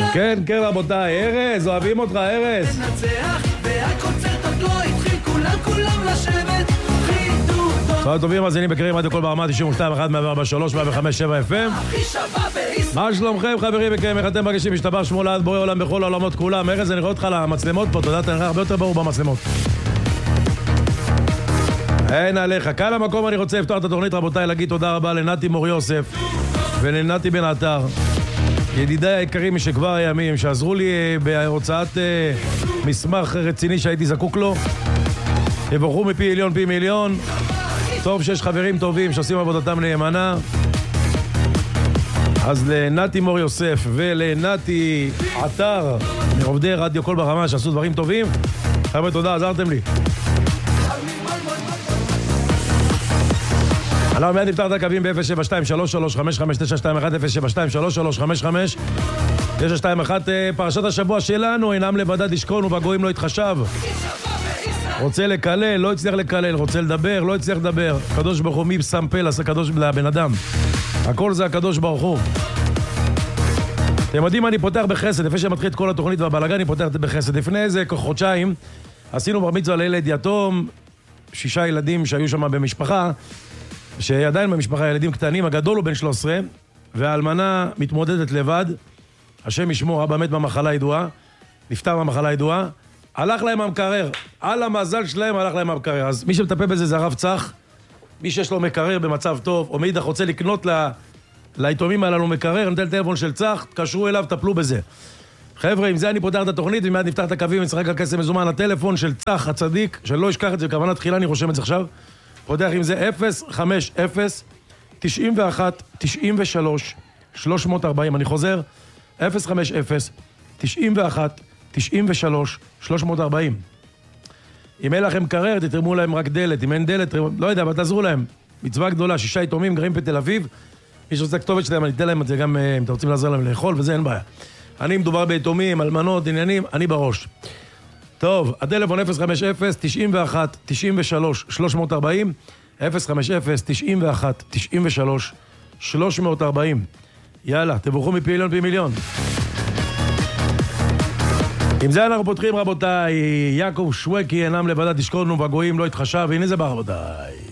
כן, כן רבותיי, ארז, אוהבים אותך ארז. ננצח, והקונצרט עוד לא התחיל, כולם לשבת. צהריים טובים, מאזינים בקרים רדיו קול ברמה 92, 1, 143, 105, 7 FM. מה שלומכם חברים יקרים, איך אתם מרגישים? משתבח שמו לעד בורא עולם בכל העולמות כולם. ארז, אני רואה אותך למצלמות פה, תודה, אתה נראה הרבה יותר ברור במצלמות. אין עליך. כאן המקום אני רוצה לפתוח את התוכנית רבותיי, להגיד תודה רבה לנתי מור יוסף ולנתי בן עטר, ידידיי היקרים משכבר הימים, שעזרו לי בהוצאת מסמך רציני שהייתי זקוק לו. יבורכו מפי עליון פי מיליון. טוב שיש חברים טובים שעושים עבודתם נאמנה. אז לנתי מור יוסף ולנתי עטר מעובדי רדיו קול ברמה שעשו דברים טובים, חבר'ה תודה, עזרתם לי. אנחנו מיד נפתח את הקווים ב-072-3355921, 072-3355921. יש 21, פרשת השבוע שלנו, אינם לבדד ישכון ובגויים לא יתחשב. רוצה לקלל, לא יצליח לקלל, רוצה לדבר, לא יצליח לדבר. הקדוש ברוך הוא, מי שם פה לבן אדם? הכל זה הקדוש ברוך הוא. אתם יודעים, אני פותח בחסד, לפני שמתחיל את כל התוכנית והבלגן, אני פותח בחסד. לפני איזה חודשיים, עשינו בר מצווה לילד יתום, 6 ילדים שהיו שם במשפחה, שעדיין במשפחה ילדים קטנים, הגדול הוא בן 13, והאלמנה מתמודדת לבד, השם ישמור, אבא מת במחלה ידועה, נפטר במחלה ידועה, הלך להם המקרר, על המזל שלהם הלך להם המקרר. אז מי שמטפל בזה זה הרב צח, מי שיש לו מקרר במצב טוב, או מאידך רוצה לקנות ליתומים הללו מקרר, נתן טלפון של צח, תקשרו אליו, טפלו בזה. חבר'ה, עם זה אני פותח את התוכנית, ומיד נפתח את הקווים, נשחק על כסף מזומן, הטלפון של צח הצדיק, שלא ישכח את זה, בכוונה תחילה, אני רושם את זה עכשיו, פותח עם זה 050-91-93-340, אני חוזר, 050-91-93-340. אם אין לכם קרר, תתרמו להם רק דלת, אם אין דלת, לא יודע, אבל תעזרו להם. מצווה גדולה, 6 יתומים גרים בתל אביב, מי שרוצה כתובת שלהם, אני אתן להם את זה גם, אם אתם רוצים לעזור להם לאכול, וזה אין בעיה. אני מדובר ביתומים, אלמנות, עניינים, אני בראש. טוב, הטלפון 050-91-93-340, 050-91-93-340. יאללה, תבורכו מפי עליון פי מיליון. עם זה אנחנו פותחים רבותיי, יעקב שווקי אינם לבדד ישכון ובגויים לא יתחשב, והנה זה בא רבותיי.